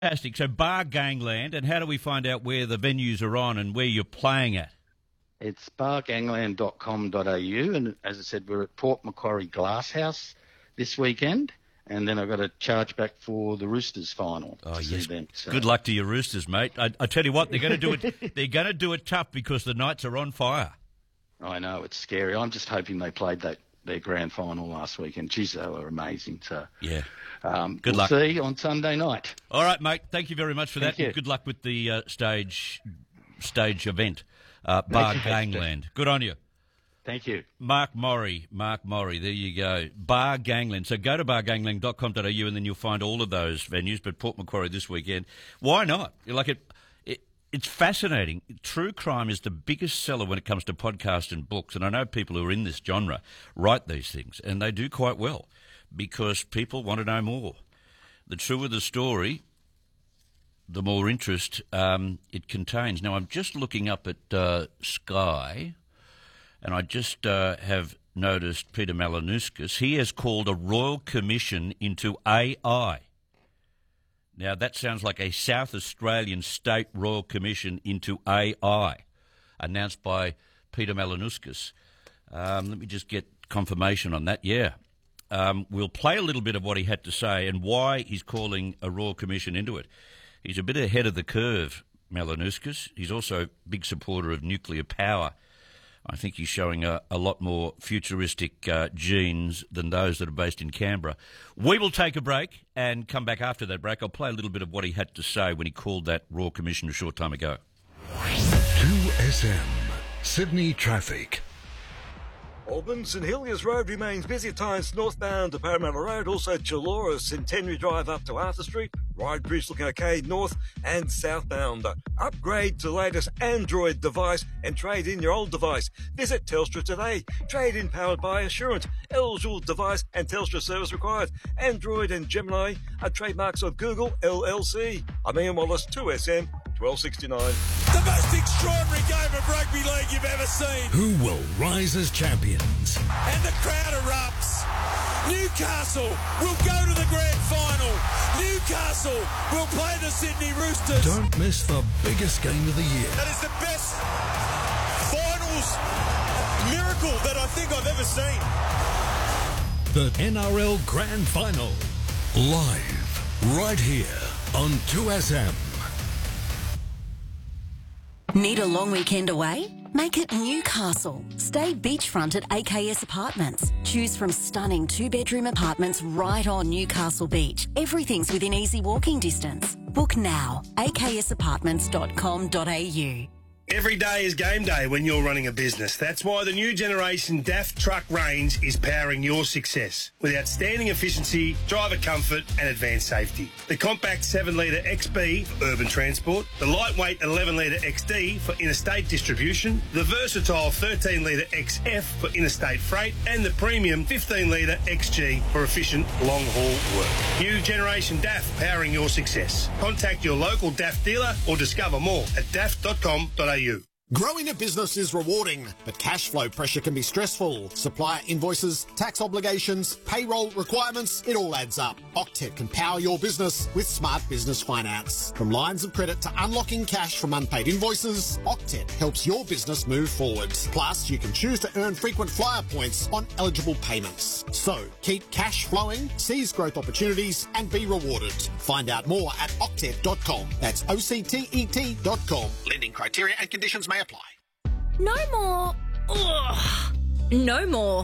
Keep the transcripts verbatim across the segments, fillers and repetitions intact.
Fantastic. So Bar Gangland, and how do we find out where the venues are on and where you're playing at? It's bar gangland dot com dot a u, and as I said, we're at Port Macquarie Glasshouse this weekend, and then I've got a charge back for the Roosters final. Oh yes, them, so. Good luck to your Roosters, mate. I, I tell you what, they're going to do it. They're going to do it tough because the Knights are on fire. I know, it's scary. I'm just hoping they played that their grand final last weekend. Geez, they were amazing. So yeah, um, good we'll luck. See you on Sunday night. All right, mate. Thank you very much for Thank that. you. And good luck with the uh, stage stage event. Uh, Bar Gangland. Good on you. Thank you. Mark Morrie. Mark Morrie. There you go. Bar Gangland. So go to bar gangland dot com dot a u and then you'll find all of those venues. But Port Macquarie this weekend. Why not? Like it, it, it's fascinating. True crime is the biggest seller when it comes to podcasts and books. And I know people who are in this genre write these things, and they do quite well because people want to know more. The truer the story, the more interest um, it contains. Now, I'm just looking up at uh, Sky, and I just uh, have noticed Peter Malinauskas. He has called a royal commission into A I. Now, that sounds like a South Australian state royal commission into A I, announced by Peter Malinauskas. Um, let me just get confirmation on that. Yeah. Um, we'll play a little bit of what he had to say and why he's calling a royal commission into it. He's a bit ahead of the curve, Malinauskas. He's also a big supporter of nuclear power. I think he's showing a, a lot more futuristic uh, genes than those that are based in Canberra. We will take a break and come back after that break. I'll play a little bit of what he had to say when he called that Royal Commission a short time ago. two S M, Sydney traffic. Auburn, St Heliers Road remains busy at times northbound to Parramatta Road, also Chilora, Centenary Drive up to Arthur Street, Ryde Bridge looking okay north and southbound. Upgrade to the latest Android device and trade in your old device. Visit Telstra today. Trade in powered by Assurant. Eligible device and Telstra service required. Android and Gemini are trademarks of Google L L C. I'm Ian Wallace, two S M. twelve sixty-nine. The most extraordinary game of rugby league you've ever seen. Who will rise as champions? And the crowd erupts. Newcastle will go to the grand final. Newcastle will play the Sydney Roosters. Don't miss the biggest game of the year. That is the best finals miracle that I think I've ever seen. The N R L Grand Final. Live right here on two S M. Need a long weekend away? Make it Newcastle. Stay beachfront at A K S Apartments. Choose from stunning two-bedroom apartments right on Newcastle Beach. Everything's within easy walking distance. Book now. a k s apartments dot com dot a u. Every day is game day when you're running a business. That's why the new generation D A F truck range is powering your success with outstanding efficiency, driver comfort and advanced safety. The compact seven litre X B for urban transport, the lightweight eleven litre X D for interstate distribution, the versatile thirteen litre X F for interstate freight and the premium fifteen litre X G for efficient long-haul work. New generation D A F powering your success. Contact your local D A F dealer or discover more at d a f dot com dot a u. Growing a business is rewarding, but cash flow pressure can be stressful. Supplier invoices, tax obligations, payroll requirements, it all adds up. Octet can power your business with smart business finance. From lines of credit to unlocking cash from unpaid invoices, Octet helps your business move forward. Plus, you can choose to earn frequent flyer points on eligible payments. So, keep cash flowing, seize growth opportunities, and be rewarded. Find out more at octet dot com. That's O C T E T dot com. Lending criteria and conditions may apply. No more. Ugh. No more.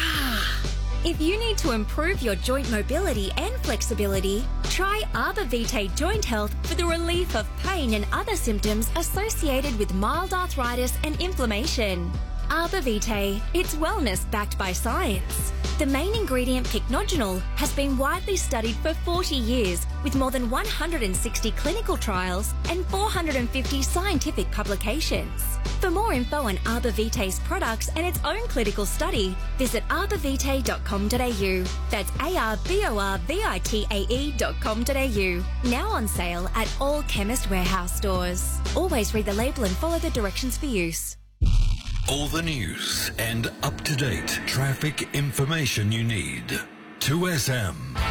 Ah. If you need to improve your joint mobility and flexibility, try Arbor Vitae Joint Health for the relief of pain and other symptoms associated with mild arthritis and inflammation. Arbor Vitae, it's wellness backed by science. The main ingredient, pycnogenol, has been widely studied for forty years with more than one hundred sixty clinical trials and four hundred fifty scientific publications. For more info on Arbor Vitae's products and its own clinical study, visit arbor vitae dot com dot a u. That's A R B O R V I T A E dot com dot a u. Now on sale at all Chemist Warehouse stores. Always read the label and follow the directions for use. All the news and up-to-date traffic information you need. two S M.